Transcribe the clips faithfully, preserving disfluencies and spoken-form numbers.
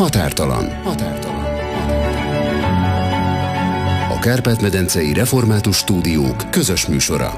Határtalan. Határtalan. A Kárpát-medencei Református Stúdiók közös műsora.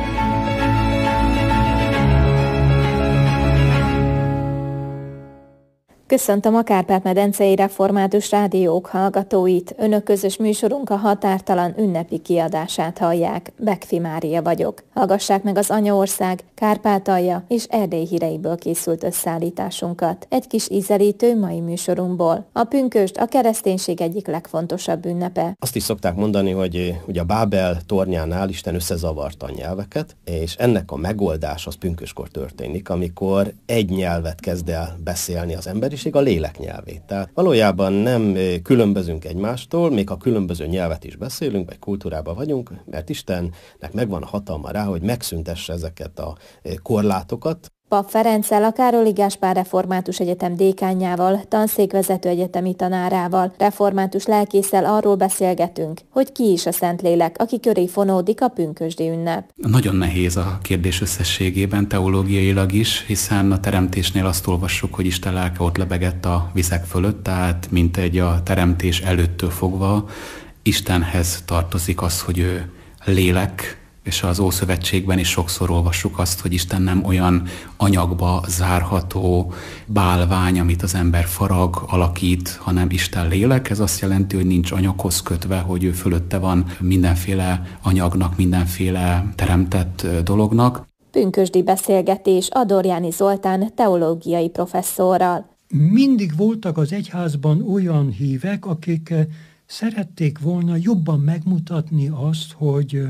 Köszöntöm a Kárpát-medencei Református Rádiók hallgatóit. Önök közös műsorunk a Határtalan ünnepi kiadását hallják. Bekfi Mária vagyok. Hallgassák meg az Anyaország, Kárpátalja és Erdély híreiből készült összeállításunkat. Egy kis ízelítő mai műsorunkból. A pünkösd a kereszténység egyik legfontosabb ünnepe. Azt is szokták mondani, hogy ugye a Bábel tornyánál Isten összezavarta a nyelveket, és ennek a megoldás az pünkösdkor történik, amikor egy nyelvet kezd el beszélni az ember, a lélek nyelvét. Tehát valójában nem különbözünk egymástól, még ha különböző nyelvet is beszélünk, vagy kultúrában vagyunk, mert Istennek megvan a hatalma rá, hogy megszüntesse ezeket a korlátokat. Pap Ferenccel, a Károly Gáspár Református Egyetem dékánjával, tanszékvezető egyetemi tanárával, református lelkésszel arról beszélgetünk, hogy ki is a Szentlélek, aki köré fonódik a pünkösdi ünnep. Nagyon nehéz a kérdés összességében, teológiailag is, hiszen a teremtésnél azt olvassuk, hogy Isten lelke ott lebegett a vizek fölött, tehát mint egy a teremtés előttől fogva Istenhez tartozik az, hogy ő lélek, és az Ószövetségben is sokszor olvassuk azt, hogy Isten nem olyan anyagba zárható bálvány, amit az ember farag, alakít, hanem Isten lélek. Ez azt jelenti, hogy nincs anyaghoz kötve, hogy ő fölötte van mindenféle anyagnak, mindenféle teremtett dolognak. Pünkösdi beszélgetés Adorjáni Zoltán teológiai professzorral. Mindig voltak az egyházban olyan hívek, akik szerették volna jobban megmutatni azt, hogy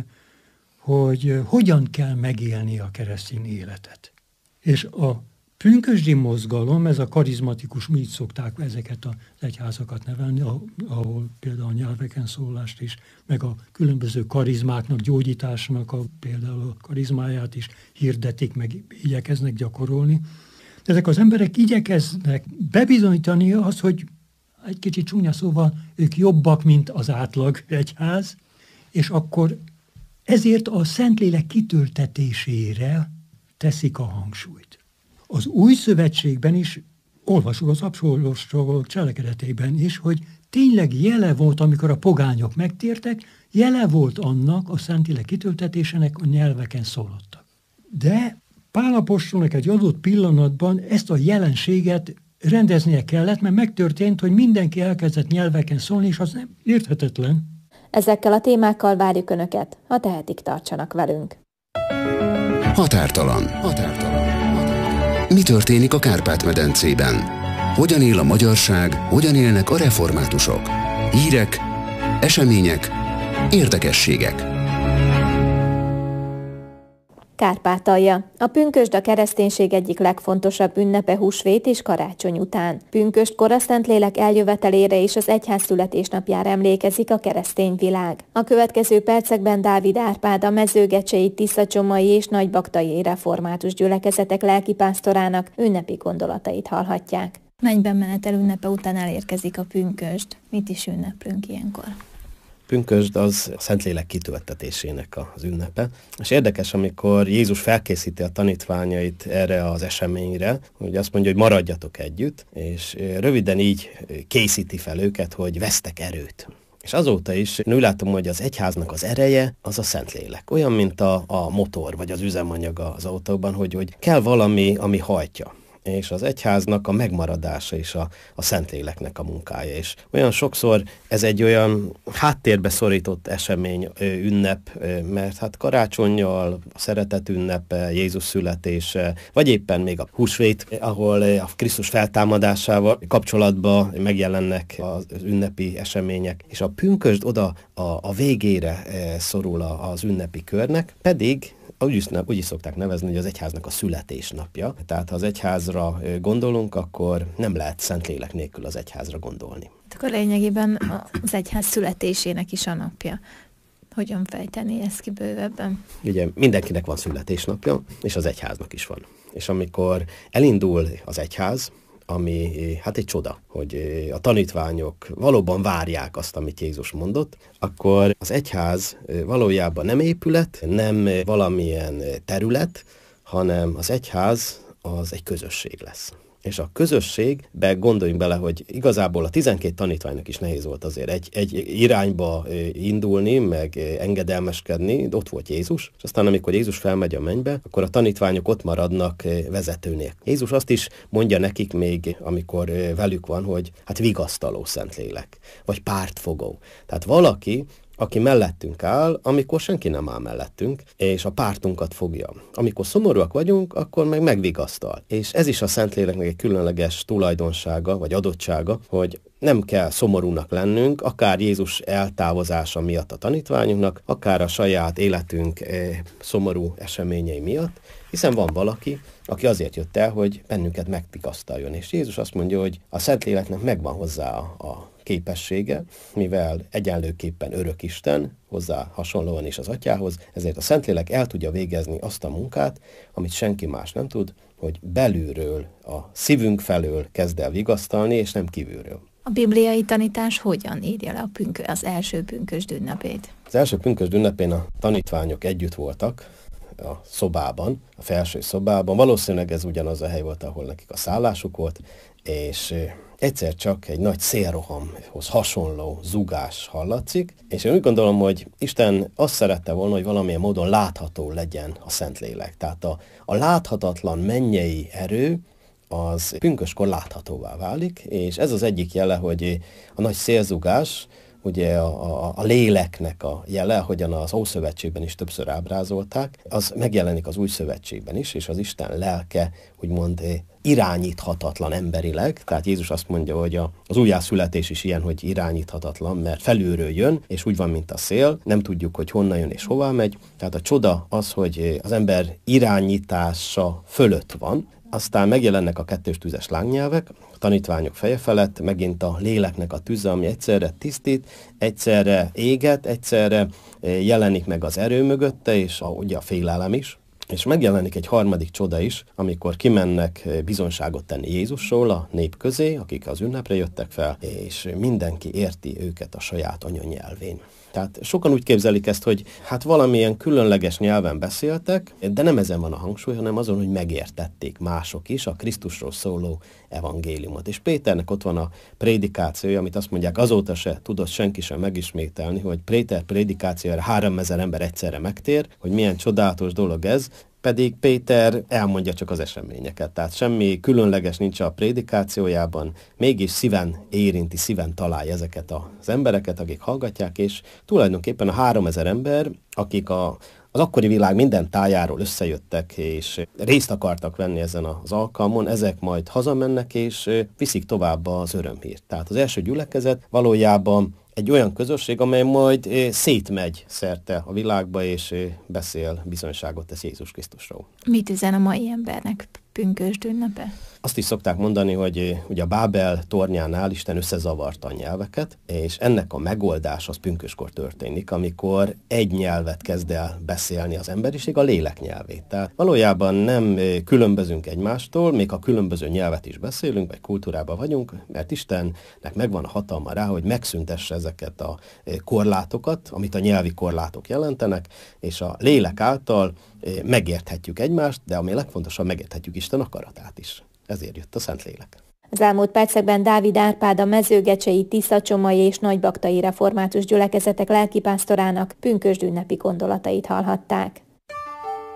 hogy hogyan kell megélni a keresztény életet. És a pünkösdi mozgalom, ez a karizmatikus, mi így szokták ezeket az egyházakat nevelni, ahol például a nyelveken szólást is, meg a különböző karizmáknak, gyógyításnak a, például a karizmáját is hirdetik, meg igyekeznek gyakorolni. Ezek az emberek igyekeznek bebizonyítani azt, hogy egy kicsit csúnya szóval ők jobbak, mint az átlag egyház, és akkor ezért a Szentlélek kitöltetésére teszik a hangsúlyt. Az Új Szövetségben is, olvasok az apostolok cselekedetében is, hogy tényleg jele volt, amikor a pogányok megtértek, jele volt annak a Szentlélek kitöltetésének, a nyelveken szólottak. De Pál apostolnak egy adott pillanatban ezt a jelenséget rendeznie kellett, mert megtörtént, hogy mindenki elkezdett nyelveken szólni, és az nem érthetetlen. Ezekkel a témákkal várjuk Önöket, ha tehetik, tartsanak velünk. Határtalan. Határtalan. Mi történik a Kárpát-medencében? Hogyan él a magyarság, hogyan élnek a reformátusok? Hírek, események, érdekességek. Kárpátalja. A pünkösd a kereszténység egyik legfontosabb ünnepe húsvét és karácsony után. Pünkösdkor a Szentlélek eljövetelére és az egyház születésnapjára emlékezik a keresztény világ. A következő percekben Dávid Árpád, a mezőgecsei, tiszacsomai és nagybaktai református gyülekezetek lelkipásztorának ünnepi gondolatait hallhatják. Mennyben menetel ünnepe után elérkezik a pünkösd. Mit is ünneplünk ilyenkor? Pünkösd az a Szentlélek kitöltetésének az ünnepe. És érdekes, amikor Jézus felkészíti a tanítványait erre az eseményre, hogy azt mondja, hogy maradjatok együtt, és röviden így készíti fel őket, hogy vesztek erőt. És azóta is én úgy látom, hogy az egyháznak az ereje az a Szentlélek. Olyan, mint a, a motor, vagy az üzemanyag az autóban, hogy, hogy kell valami, ami hajtja. És az egyháznak a megmaradása is a, a Szentléleknek a munkája. És olyan sokszor ez egy olyan háttérbe szorított esemény, ünnep, mert hát karácsonnyal, a szeretet ünnepe, Jézus születése, vagy éppen még a húsvét, ahol a Krisztus feltámadásával kapcsolatban megjelennek az ünnepi események. És a pünkösd oda a, a végére szorul az ünnepi körnek, pedig Úgy is, úgy is szokták nevezni, hogy az egyháznak a születésnapja. Tehát ha az egyházra gondolunk, akkor nem lehet Szentlélek nélkül az egyházra gondolni. Akkor lényegében az egyház születésének is a napja. Hogyan fejteni ezt ki bővebben? Ugye mindenkinek van születésnapja, és az egyháznak is van. És amikor elindul az egyház, ami hát egy csoda, hogy a tanítványok valóban várják azt, amit Jézus mondott, akkor az egyház valójában nem épület, nem valamilyen terület, hanem az egyház az egy közösség lesz. És a közösségbe gondoljunk bele, hogy igazából a tizenkét tanítványnak is nehéz volt azért egy, egy irányba indulni, meg engedelmeskedni, ott volt Jézus, és aztán amikor Jézus felmegy a mennybe, akkor a tanítványok ott maradnak vezetőnél. Jézus azt is mondja nekik még, amikor velük van, hogy hát vigasztaló Szentlélek, vagy pártfogó. Tehát valaki, aki mellettünk áll, amikor senki nem áll mellettünk, és a pártunkat fogja. Amikor szomorúak vagyunk, akkor meg megvigasztal. És ez is a Szentléleknek egy különleges tulajdonsága, vagy adottsága, hogy nem kell szomorúnak lennünk, akár Jézus eltávozása miatt a tanítványunknak, akár a saját életünk eh, szomorú eseményei miatt, hiszen van valaki, aki azért jött el, hogy bennünket megvigasztaljon. És Jézus azt mondja, hogy a Szentléleknek megvan hozzá a, a képessége, mivel egyenlőképpen örök Isten, hozzá hasonlóan is az Atyához, ezért a Szentlélek el tudja végezni azt a munkát, amit senki más nem tud, hogy belülről, a szívünk felől kezd el vigasztalni, és nem kívülről. A bibliai tanítás hogyan írja le a pünkö, az első pünkösd ünnepét? Az első pünkösd ünnepén a tanítványok együtt voltak a szobában, a felső szobában. Valószínűleg ez ugyanaz a hely volt, ahol nekik a szállásuk volt, és egyszer csak egy nagy szélrohamhoz hasonló zugás hallatszik, és én úgy gondolom, hogy Isten azt szerette volna, hogy valamilyen módon látható legyen a Szentlélek. Tehát a, a láthatatlan mennyei erő az pünköskor láthatóvá válik, és ez az egyik jele, hogy a nagy szélzugás, ugye a, a, a léleknek a jele, ahogyan az Ószövetségben is többször ábrázolták, az megjelenik az Új Szövetségben is, és az Isten lelke, úgymond irányíthatatlan emberileg, tehát Jézus azt mondja, hogy a, az újjászületés is ilyen, hogy irányíthatatlan, mert felülről jön, és úgy van, mint a szél, nem tudjuk, hogy honnan jön és hová megy, tehát a csoda az, hogy az ember irányítása fölött van. Aztán megjelennek a kettős tüzes lángnyelvek, a tanítványok feje felett, megint a léleknek a tüze, ami egyszerre tisztít, egyszerre éget, egyszerre jelenik meg az erő mögötte, és a, ugye a félelem is. És megjelenik egy harmadik csoda is, amikor kimennek bizonyságot tenni Jézusról a nép közé, akik az ünnepre jöttek fel, és mindenki érti őket a saját anyanyelvén. Tehát sokan úgy képzelik ezt, hogy hát valamilyen különleges nyelven beszéltek, de nem ezen van a hangsúly, hanem azon, hogy megértették mások is a Krisztusról szóló evangéliumot. És Péternek ott van a prédikációja, amit azt mondják, azóta se tudott senki sem megismételni, hogy Péter prédikációjára háromezer ember egyszerre megtér, hogy milyen csodálatos dolog ez, pedig Péter elmondja csak az eseményeket, tehát semmi különleges nincs a prédikációjában, mégis szíven érinti, szíven találja ezeket az embereket, akik hallgatják, és tulajdonképpen a háromezer ember, akik a, az akkori világ minden tájáról összejöttek, és részt akartak venni ezen az alkalmon, ezek majd hazamennek, és viszik tovább az örömhírt. Tehát az első gyülekezet valójában egy olyan közösség, amely majd szétmegy szerte a világba, és beszél, bizonyságot tesz Jézus Krisztusról. Mit üzen a mai embernek pünkösd ünnepe? Azt is szokták mondani, hogy ugye a Bábel tornyánál Isten összezavarta a nyelveket, és ennek a megoldás az pünköskor történik, amikor egy nyelvet kezd el beszélni az emberiség, a lélek nyelvét. Tehát valójában nem különbözünk egymástól, még ha különböző nyelvet is beszélünk, vagy kultúrában vagyunk, mert Istennek megvan a hatalma rá, hogy megszüntesse ezeket a korlátokat, amit a nyelvi korlátok jelentenek, és a lélek által megérthetjük egymást, de ami legfontosabb, megérthetjük Isten akaratát is. Ezért jött a Szentlélek. Az elmúlt percekben Dávid Árpád, a mezőgecsei, tiszacsomai és nagybaktai református gyülekezetek lelkipásztorának pünkösd ünnepi gondolatait hallhatták.